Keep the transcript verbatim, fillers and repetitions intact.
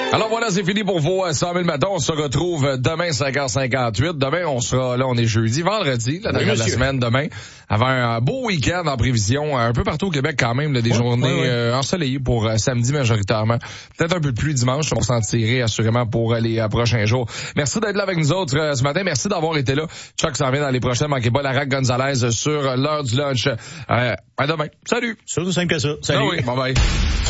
Alors voilà, c'est fini pour vos cent mille matins. On se retrouve demain, cinq heures cinquante-huit. Demain, on sera, là, on est jeudi, vendredi, la dernière oui, de la semaine, demain, avant un beau week-end en prévision, un peu partout au Québec quand même, là, des ouais, journées ouais, ouais. Euh, ensoleillées pour euh, samedi majoritairement. Peut-être un peu de pluie dimanche, on s'en tirer assurément pour euh, les euh, prochains jours. Merci d'être là avec nous autres euh, ce matin. Merci d'avoir été là. Chuck s'en vient dans les prochaines. Manquez pas Lara Gonzalez sur l'heure du lunch. Euh, à demain. Salut. C'est aussi simple que ça. Salut. Ah oui, bye bye.